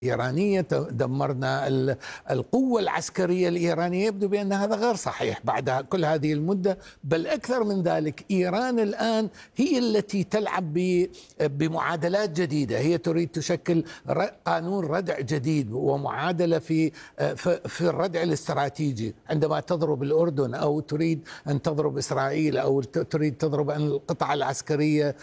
إيرانية، دمرنا القوة العسكرية الإيرانية. يبدو بأن هذا غير صحيح بعد كل هذه المدة، بل أكثر من ذلك. إيران الآن هي التي تلعب بمعادلات جديدة، هي تريد تشكل قانون ردع جديد ومعادلة في الردع الاستراتيجي، عندما تضرب الأردن أو تريد أن تضرب إسرائيل أو تريد تضرب القطاع العسكرية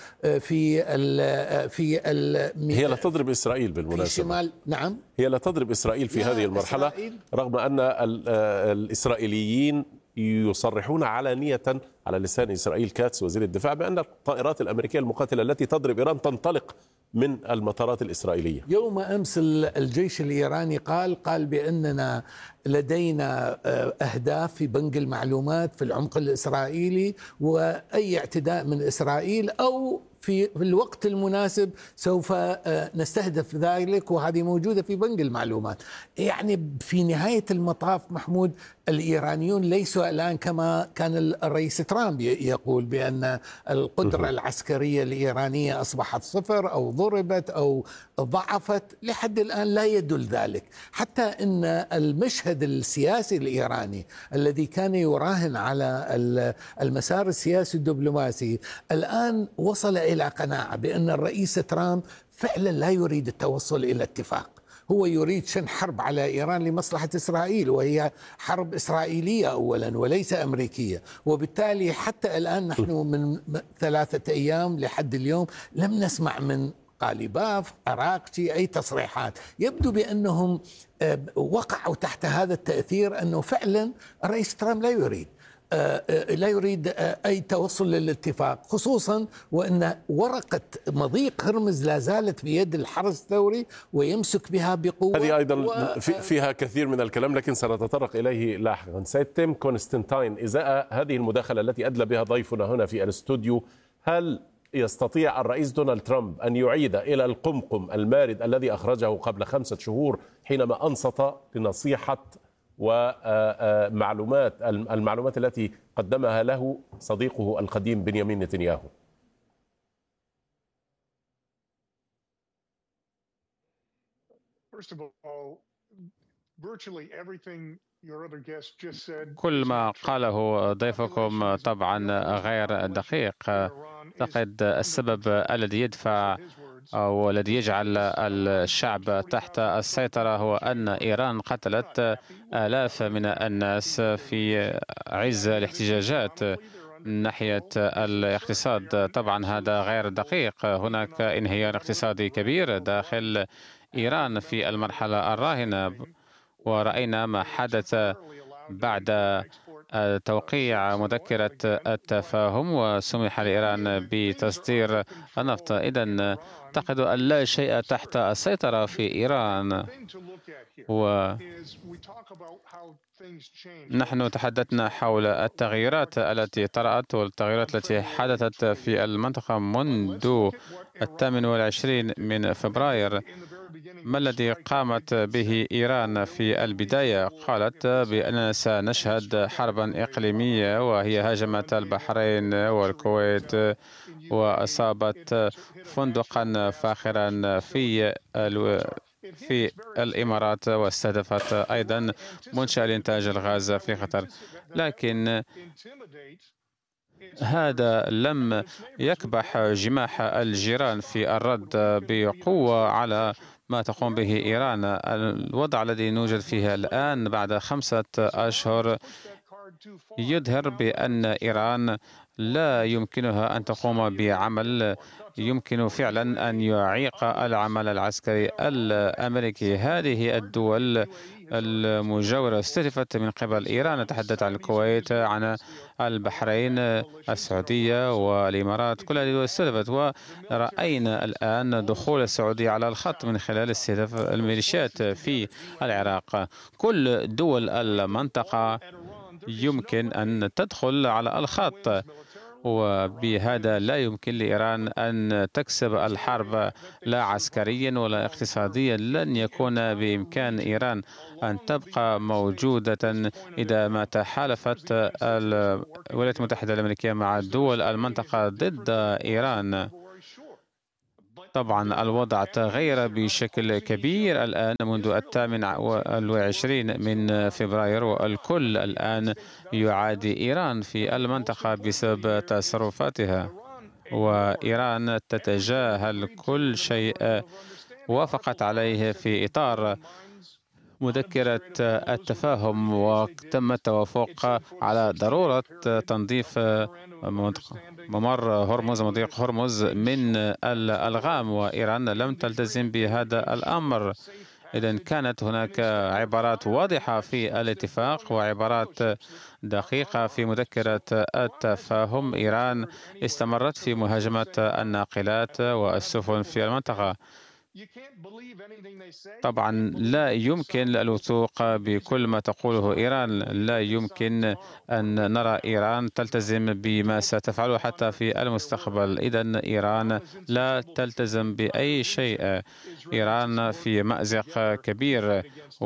هي لا تضرب إسرائيل بالمناسبة، في شمال. نعم، هي لا تضرب إسرائيل في هذه المرحلة، رغم أن الإسرائيليين يصرحون علانية على لسان إسرائيل كاتس وزير الدفاع بأن الطائرات الأمريكية المقاتلة التي تضرب إيران تنطلق من المطارات الإسرائيلية. يوم أمس الجيش الإيراني قال بأننا لدينا أهداف في بنك المعلومات في العمق الإسرائيلي، وأي اعتداء من إسرائيل أو في الوقت المناسب سوف نستهدف ذلك، وهذه موجودة في بنك المعلومات. يعني في نهاية المطاف محمود، الإيرانيون ليسوا الآن كما كان الرئيس ترامب يقول بأن القدرة العسكرية الإيرانية أصبحت صفر أو ضربت أو ضعفت. لحد الآن لا يدل ذلك، حتى أن المشهد السياسي الإيراني الذي كان يراهن على المسار السياسي الدبلوماسي الآن وصل إلى قناعة بأن الرئيس ترامب فعلا لا يريد التوصل إلى اتفاق. هو يريد شن حرب على إيران لمصلحة إسرائيل، وهي حرب إسرائيلية أولا وليس أمريكية. وبالتالي حتى الآن نحن من 3 أيام لحد اليوم لم نسمع من قاليباف، أراقچي أي تصريحات. يبدو بأنهم وقعوا تحت هذا التأثير، أنه فعلا الرئيس ترامب لا يريد أي توصل للاتفاق، خصوصا وأن ورقة مضيق هرمز لا زالت بيد الحرس الثوري ويمسك بها بقوة. هذه أيضا فيها كثير من الكلام، لكن سنتطرق إليه لاحقا. سيد تيم كونستانتين، إزاء هذه المداخلة التي أدلى بها ضيفنا هنا في الاستوديو، هل يستطيع الرئيس دونالد ترامب أن يعيد إلى القمقم المارد الذي أخرجه قبل 5 شهور حينما أنصت لنصيحة المعلومات التي قدمها له صديقه القديم بنيامين نتنياهو؟ كل ما قاله ضيفكم طبعا غير دقيق. أعتقد السبب الذي يدفع أو الذي يجعل الشعب تحت السيطرة هو أن إيران قتلت آلاف من الناس في عز الاحتجاجات. من ناحية الاقتصاد طبعا هذا غير دقيق، هناك انهيار اقتصادي كبير داخل إيران في المرحلة الراهنة، ورأينا ما حدث بعد توقيع مذكرة التفاهم وسمح لإيران بتصدير النفط. إذن أعتقد أن لا شيء تحت السيطرة في إيران. ونحن تحدثنا حول التغييرات التي طرأت والتغييرات التي حدثت في المنطقة منذ 28 من فبراير. ما الذي قامت به إيران في البداية؟ قالت بأننا سنشهد حربا إقليمية، وهي هاجمت البحرين والكويت وأصابت فندقا فاخرا في الإمارات، واستهدفت أيضا منشأ لإنتاج الغاز في قطر. لكن هذا لم يكبح جماح الجيران في الرد بقوة على ما تقوم به إيران. الوضع الذي نوجد فيه الآن بعد 5 أشهر يظهر بأن إيران لا يمكنها أن تقوم بعمل يمكن فعلا أن يعيق العمل العسكري الأمريكي. هذه الدول المجاورة استهدفت من قبل إيران، نتحدث عن الكويت، عن البحرين، السعودية والإمارات، كل هذه الدول استهدفت. ورأينا الآن دخول السعودية على الخط من خلال استهداف الميليشيات في العراق. كل دول المنطقة يمكن أن تدخل على الخط، وبهذا لا يمكن لإيران أن تكسب الحرب لا عسكريا ولا اقتصاديا. لن يكون بإمكان إيران أن تبقى موجودة إذا ما تحالفت الولايات المتحدة الأمريكية مع دول المنطقة ضد إيران. طبعا الوضع تغير بشكل كبير الآن منذ 28 من فبراير، والكل الآن يعادي إيران في المنطقة بسبب تصرفاتها، وإيران تتجاهل كل شيء وافقت عليه في إطار مذكرة التفاهم، وتم التوافق على ضرورة تنظيف ممر هرمز، مضيق هرمز، من الألغام، وإيران لم تلتزم بهذا الأمر. إذن كانت هناك عبارات واضحة في الاتفاق وعبارات دقيقة في مذكرة التفاهم. إيران استمرت في مهاجمة الناقلات والسفن في المنطقة. طبعا لا يمكن الوثوق بكل ما تقوله إيران، لا يمكن أن نرى إيران تلتزم بما ستفعله حتى في المستقبل. إذن إيران لا تلتزم بأي شيء، إيران في مأزق كبير،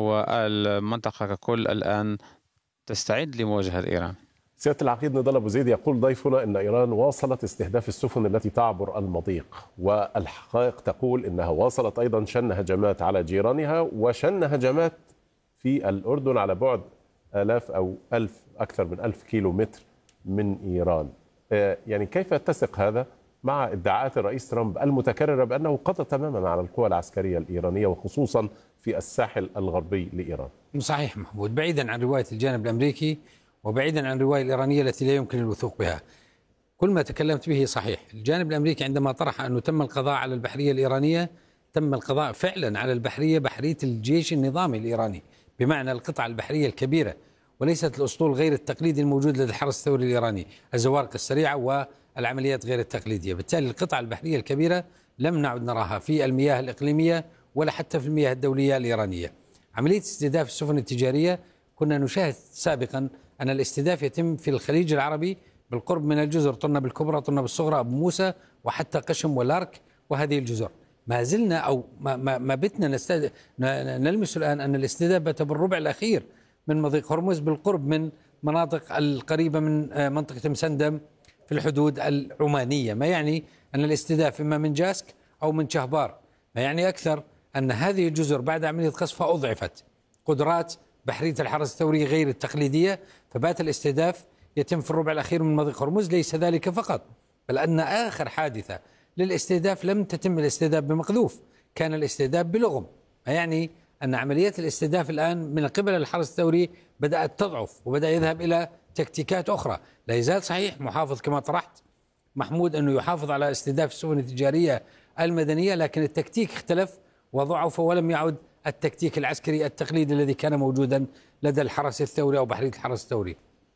والمنطقة ككل الآن تستعد لمواجهة إيران. سيادة العقيد نضال أبو زيد، يقول ضيفنا أن إيران واصلت استهداف السفن التي تعبر المضيق، والحقائق تقول أنها واصلت أيضا شن هجمات على جيرانها وشن هجمات في الأردن على بعد آلاف أو أكثر من 1000 كيلو متر من إيران. يعني كيف يتسق هذا مع ادعاءات الرئيس ترامب المتكررة بأنه قضى تماما على القوى العسكرية الإيرانية وخصوصا في الساحل الغربي لإيران؟ صحيح محمود، بعيدا عن رواية الجانب الأمريكي وبعيدا عن الرواية الإيرانية التي لا يمكن الوثوق بها، كل ما تكلمت به صحيح. الجانب الأمريكي عندما طرح أنه تم القضاء على البحرية الإيرانية، تم القضاء فعلا على بحرية الجيش النظامي الإيراني، بمعنى القطع البحرية الكبيرة، وليست الأسطول غير التقليدي الموجود لدى الحرس الثوري الإيراني، الزوارق السريعة والعمليات غير التقليدية. بالتالي القطع البحرية الكبيرة لم نعد نراها في المياه الإقليمية ولا حتى في المياه الدولية الإيرانية. عملية استهداف السفن التجارية كنا نشاهد سابقا أن الاستهداف يتم في الخليج العربي بالقرب من الجزر طنب الكبرى، طنب الصغرى، أبو موسى، وحتى قشم والارك وهذه الجزر. ما زلنا أو ما بتنا نلمس الآن أن الاستهداف بالربع الأخير من مضيق هرمز بالقرب من مناطق القريبة من منطقة مسندم في الحدود العمانية، ما يعني أن الاستهداف إما من جاسك أو من شهبار. ما يعني أكثر أن هذه الجزر بعد عملية قصفها أضعفت قدرات بحرية الحرس الثوري غير التقليدية، فبات الاستهداف يتم في الربع الأخير من مضيق هرمز. ليس ذلك فقط، بل أن آخر حادثة للاستهداف لم تتم الاستهداف بمقذوف، كان الاستهداف بلغم. ما يعني أن عمليات الاستهداف الآن من قبل الحرس الثوري بدأت تضعف وبدأ يذهب إلى تكتيكات أخرى. لا يزال صحيح محافظ كما طرحت محمود أنه يحافظ على استهداف السفن التجارية المدنية، لكن التكتيك اختلف وضعف ولم يعد التكتيك العسكري التقليدي الذي كان موجودا لدى الحرس الثوري أو بحرية الحرس الثوري.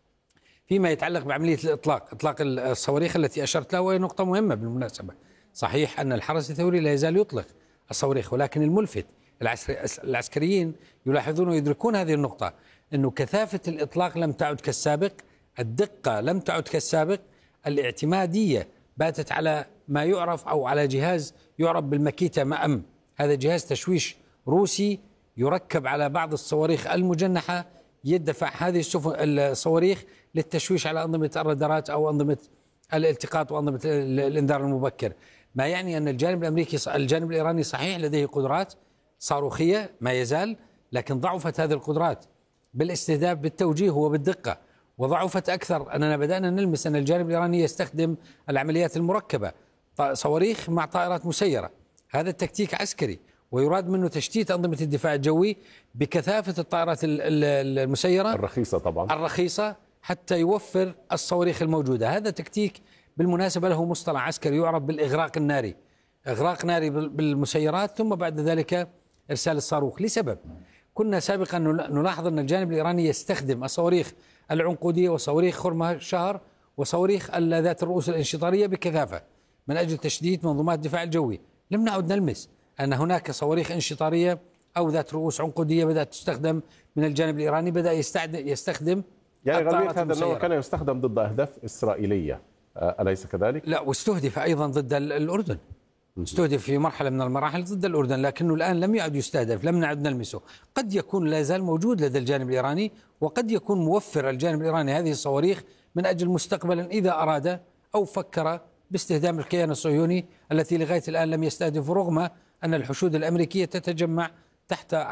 فيما يتعلق بعملية إطلاق الصواريخ التي أشرت لها، وهي نقطة مهمة بالمناسبة، صحيح أن الحرس الثوري لا يزال يطلق الصواريخ، ولكن الملفت العسكريين يلاحظون ويدركون هذه النقطة، أنه كثافة الإطلاق لم تعد كالسابق، الدقة لم تعد كالسابق، الاعتمادية باتت على ما يعرف أو على جهاز يعرف بالمكيتا مأم. هذا جهاز تشويش روسي يركب على بعض الصواريخ المجنحة، يدفع هذه الصواريخ للتشويش على أنظمة الرادارات أو أنظمة الالتقاط وأنظمة الإنذار المبكر. ما يعني أن الجانب الإيراني صحيح لديه قدرات صاروخية ما يزال، لكن ضعفت هذه القدرات بالاستهداف بالتوجيه وبالدقة، وضعفت أكثر أننا بدأنا نلمس أن الجانب الإيراني يستخدم العمليات المركبة، صواريخ مع طائرات مسيرة. هذا التكتيك عسكري، ويراد منه تشتيت أنظمة الدفاع الجوي بكثافة الطائرات المسيرة الرخيصة طبعا الرخيصة حتى يوفر الصواريخ الموجودة. هذا تكتيك بالمناسبة له مصطلح عسكري يعرف بالإغراق الناري، إغراق ناري بالمسيرات ثم بعد ذلك إرسال الصاروخ. لسبب كنا سابقا نلاحظ أن الجانب الإيراني يستخدم الصواريخ العنقودية وصواريخ خرم شهر وصواريخ ذات الرؤوس الانشطارية بكثافة من أجل تشديد منظومات الدفاع الجوي. لم نعد نلمس أن هناك صواريخ انشطارية أو ذات رؤوس عنقودية بدأت تستخدم من الجانب الإيراني، بدأ يستخدم يعني غالبية هذا النوع كان يستخدم ضد أهداف إسرائيلية، أليس كذلك؟ لا، واستهدف أيضا ضد الأردن، استهدف في مرحلة من المراحل ضد الأردن، لكنه الآن لم يعد يستهدف، لم نعد نلمسه. قد يكون لا زال موجود لدى الجانب الإيراني، وقد يكون موفر الجانب الإيراني هذه الصواريخ من أجل مستقبلا إذا أراد أو فكر باستهدام الكيان الصهيوني التي لغاية الآن لم يستهدف، رغم أن الحشود الأمريكية تتجمع تحت